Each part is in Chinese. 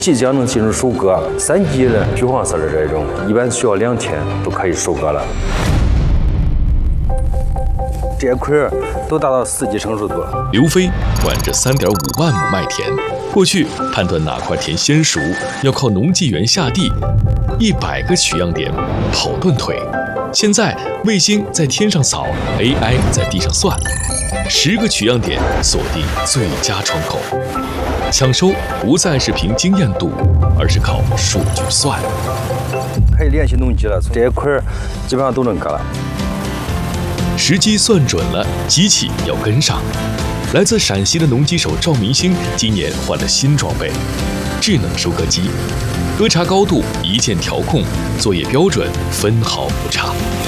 即将能进入收割，3级的橘黄色的这种，一般需要2天都可以收割了。这些块都达到4级成熟度了。 刘飞管着3.5万亩麦田，过去判断哪块田先熟，要靠农技员下地，100个取样点跑断腿。现在卫星在天上扫 ，AI 在地上算，10个取样点锁定最佳窗口。抢收不再是凭经验赌，而是靠数据算。 可以练习农机了，这些块基本上都能割了。 时机算准了，机器要跟上。来自陕西的农机手赵明星今年换了新装备——智能收割机，割茬高度一键调控，作业标准分毫不差。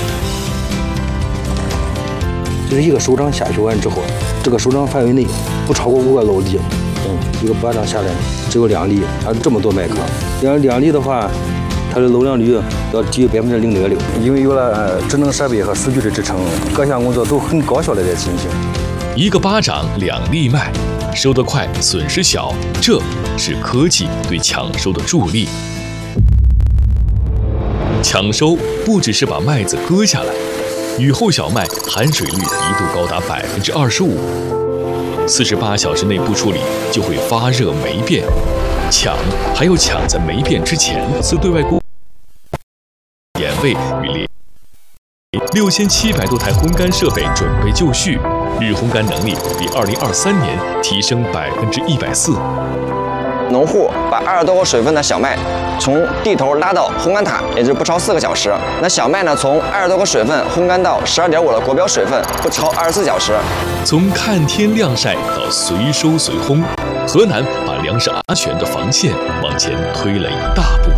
就是一个手掌下去完之后，这个手掌范围内不超过5个漏粒。一个巴掌下来只有2粒，它这么多麦克，要2粒的话，它的漏量率要低于0.06%。因为有了智能设备和数据的支撑，各项工作都很高效的在进行。 一个巴掌2粒麦，收得快，损失小，这是科技对抢收的助力。抢收不只是把麦子割下来，雨后小麦含水率一度高达25%，48小时内不处理就会发热霉变。抢还要抢在霉变之前，自对外公眼位与猎6700多台烘干设备准备就绪，日烘干能力比2023年提升140%。 农户把20多个水分的小麦从地头拉到烘干塔，也就是不超4个小时。那小麦呢，从20多个水分烘干到12.5的国标水分，不超24小时。 从看天晾晒到随收随烘，河南把粮食安全的防线往前推了一大步。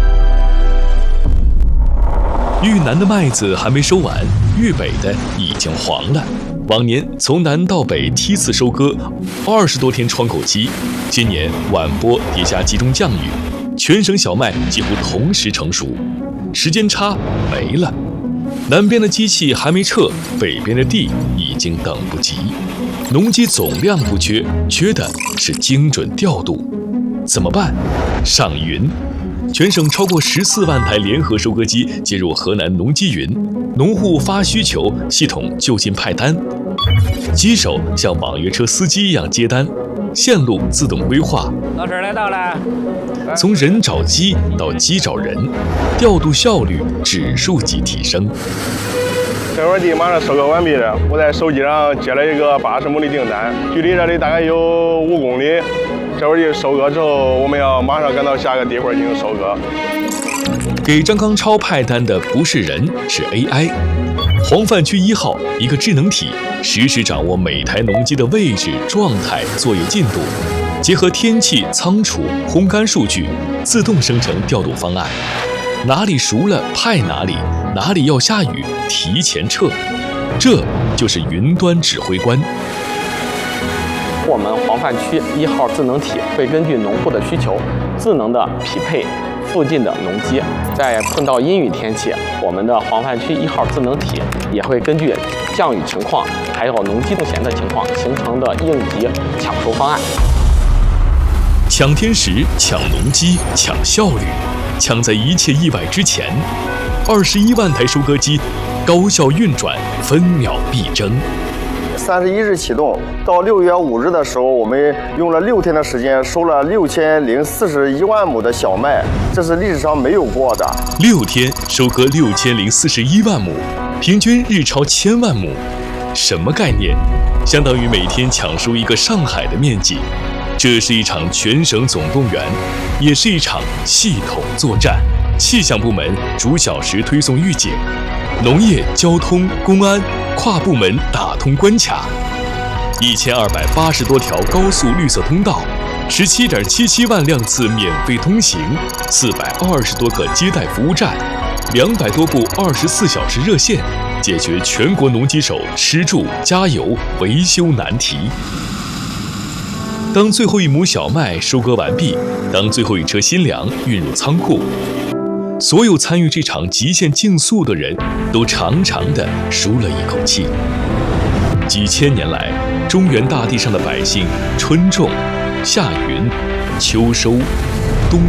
豫南的麦子还没收完，豫北的已经黄了。往年从南到北梯次收割，20多天窗口期，今年晚播叠加集中降雨，全省小麦几乎同时成熟，时间差没了。南边的机器还没撤，北边的地已经等不及。农机总量不缺，缺的是精准调度。怎么办？上云。全省超过14万台联合收割机接入河南农机云，农户发需求，系统就近派单，机手像网约车司机一样接单，线路自动规划。 老师来到了， 从人找机到机找人，调度效率指数级提升。 这块地马上收割完毕了，我在手机上接了一个80亩的订单，距离这里大概有5公里。这块地收割之后，我们要马上赶到下个地块进行收割。 给张刚超派单的不是人，是 AI。黄泛区1号一个智能体，实时掌握每台农机的位置、状态、作业进度，结合天气、仓储、烘干数据，自动生成调度方案。哪里熟了派哪里，哪里要下雨提前撤，这就是云端指挥官。 我们黄泛区1号智能体会根据农户的需求，智能的匹配附近的农机。在碰到阴雨天气，我们的黄泛区1号智能体也会根据降雨情况，还有农机动闲的情况形成的应急抢收方案。 抢天时，抢农机，抢效率，抢在一切意外之前。21万台收割机高效运转，分秒必争。 31日启动，到6月5日的时候，我们用了6天的时间收了6041万亩的小麦，这是历史上没有过的。 6天收割6041万亩，平均日超1000万亩，什么概念？相当于每天抢收一个上海的面积。这是一场全省总动员，也是一场系统作战。气象部门逐小时推送预警，农业、交通、公安跨部门打通关卡，1280多条高速绿色通道，17.77万辆次免费通行，420多个接待服务站，200多部24小时热线，解决全国农机手吃住、加油、维修难题。当最后一亩小麦收割完毕，当最后一车新粮运入仓库，所有参与这场极限竞速的人都长长地舒了一口气。几千年来，中原大地上的百姓春种、夏耘、秋收、